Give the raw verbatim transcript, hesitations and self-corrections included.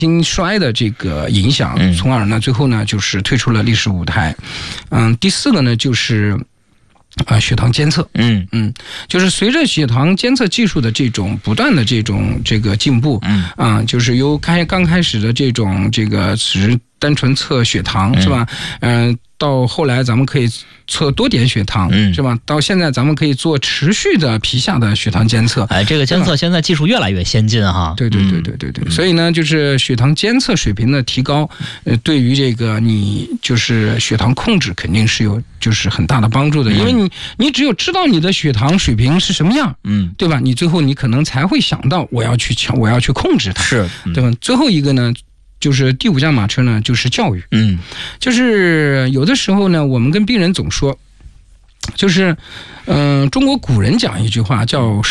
心衰的这个影响，从而呢最后呢就是退出了历史舞台。嗯，第四个呢就是啊、呃、血糖监测， 嗯嗯，就是随着血糖监测技术的这种不断的这种这个进步， 嗯啊、呃，就是由开刚开始的这种这个只是单纯测血糖、嗯、是吧？嗯、呃，到后来咱们可以测多点血糖，嗯，是吧？到现在咱们可以做持续的皮下的血糖监测。 哎，这个监测现在技术越来越先进哈。 对对对对对对。嗯、所以呢，就是血糖监测水平的提高，呃，对于这个你就是血糖控制肯定是有就是很大的帮助的，嗯、因为你你只有知道你的血糖水平是什么样，嗯，对吧？你最后你可能才会想到我要去强，我要去控制它， 是， 嗯、对吧？最后一个呢。就是第五驾马车呢，就是教育。嗯，就是有的时候呢，我们跟病人总说，就是，嗯、呃，中国古人讲一句话叫